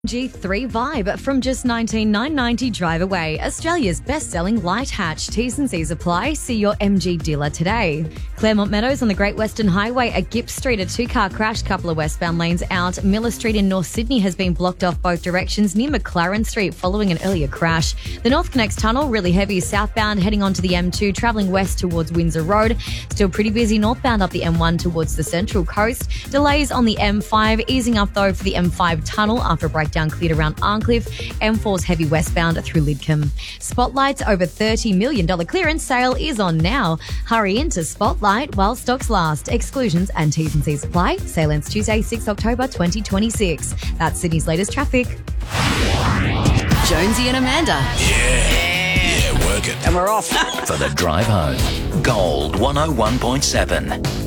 G3 Vibe from just $19,990 drive away. Australia's best-selling light hatch. T's and C's apply. See your MG dealer today. Claremont Meadows on the Great Western Highway. At Gipps Street, a two-car crash, couple of westbound lanes out. Miller Street in North Sydney has been blocked off both directions near McLaren Street following an earlier crash. The North Connects Tunnel, really heavy southbound, heading onto the M2, travelling west towards Windsor Road. Still pretty busy northbound up the M1 towards the Central Coast. Delays on the M5, easing up though for the M5 tunnel after a breakdown cleared around Arncliffe. M4's heavy westbound through Lidcombe. Spotlight's over $30 million clearance sale is on now. Hurry into Spotlight while stocks last. Exclusions and T's and C's apply. Sale ends Tuesday, 6 October 2026. That's Sydney's latest traffic. Jonesy and Amanda. Yeah, work it. And we're off. For the drive home. Gold 101.7.